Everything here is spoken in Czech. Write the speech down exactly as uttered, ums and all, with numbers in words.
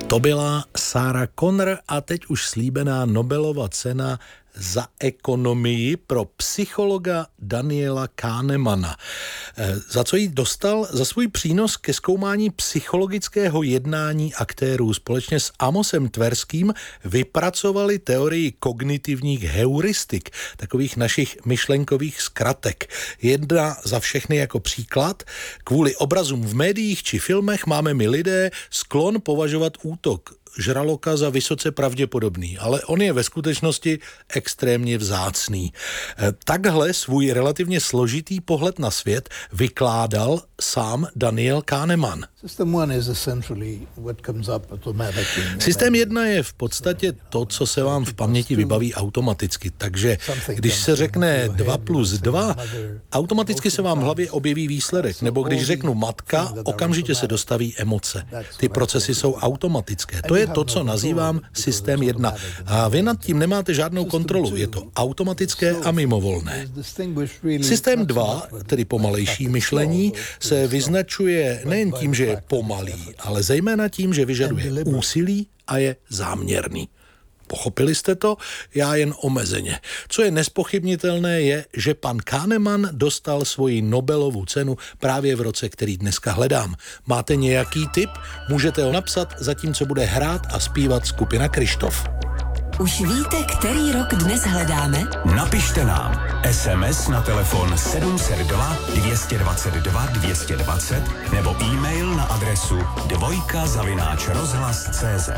To byla Sarah Connor a teď už slíbená Nobelova cena za ekonomii pro psychologa Daniela Kahnemana. Za co jí dostal? Za svůj přínos ke zkoumání psychologického jednání aktérů. Společně s Amosem Tverským vypracovali teorii kognitivních heuristik, takových našich myšlenkových zkratek. Jedna za všechny jako příklad. Kvůli obrazům v médiích či filmech máme my lidé sklon považovat útok žraloka za vysoce pravděpodobný, ale on je ve skutečnosti extrémně vzácný. Takhle svůj relativně složitý pohled na svět vykládal sám Daniel Kahneman. Systém jedna je v podstatě to, co se vám v paměti vybaví automaticky, takže když se řekne dva plus dva, automaticky se vám v hlavě objeví výsledek, nebo když řeknu matka, okamžitě se dostaví emoce. Ty procesy jsou automatické. To je to, co nazývám systém jedna. A vy nad tím nemáte žádnou kontrolu. Je to automatické a mimovolné. Systém dva, tedy pomalejší myšlení, se vyznačuje nejen tím, že je pomalý, ale zejména tím, že vyžaduje úsilí a je záměrný. Pochopili jste to? Já jen omezeně. Co je nespochybnitelné je, že pan Kahneman dostal svoji Nobelovu cenu právě v roce, který dneska hledám. Máte nějaký tip? Můžete ho napsat, zatímco bude hrát a zpívat skupina Kryštof. Už víte, který rok dnes hledáme? Napište nám es em es na telefon sedm set dva dvě dvacet dva dvě dvacet nebo e-mail na adresu dvojka zavináč rozhlas tečka cé zet.